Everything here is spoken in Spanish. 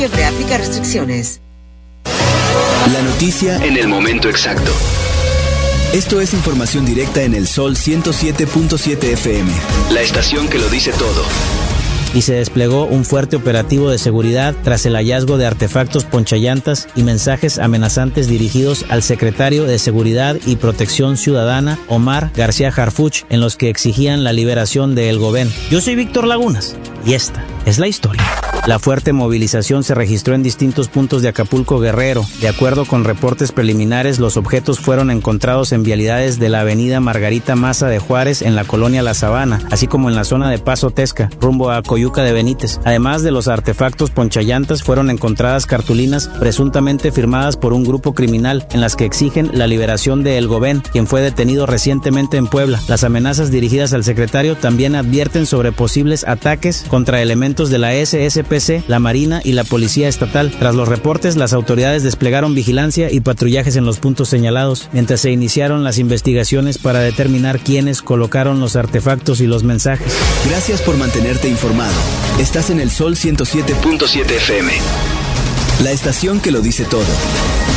Aplica restricciones. La noticia en el momento exacto. Esto es información directa en el Sol 107.7 FM. La estación que lo dice todo. Y se desplegó un fuerte operativo de seguridad tras el hallazgo de artefactos ponchallantas y mensajes amenazantes dirigidos al secretario de Seguridad y Protección Ciudadana, Omar García Harfuch, en los que exigían la liberación de El Gobén. Yo soy Víctor Lagunas y esta es la historia. La fuerte movilización se registró en distintos puntos de Acapulco, Guerrero. De acuerdo con reportes preliminares, los objetos fueron encontrados en vialidades de la avenida Margarita Maza de Juárez en la colonia La Sabana, así como en la zona de Paso Tesca, rumbo a Coyuca de Benítez. Además de los artefactos ponchallantas, fueron encontradas cartulinas presuntamente firmadas por un grupo criminal en las que exigen la liberación de El Gobén, quien fue detenido recientemente en Puebla. Las amenazas dirigidas al secretario también advierten sobre posibles ataques contra elementos de la SSPC, la Marina y la Policía Estatal. Tras los reportes, las autoridades desplegaron vigilancia y patrullajes en los puntos señalados, mientras se iniciaron las investigaciones para determinar quiénes colocaron los artefactos y los mensajes. Gracias por mantenerte informado. Estás en el Sol 107.7 FM. La estación que lo dice todo.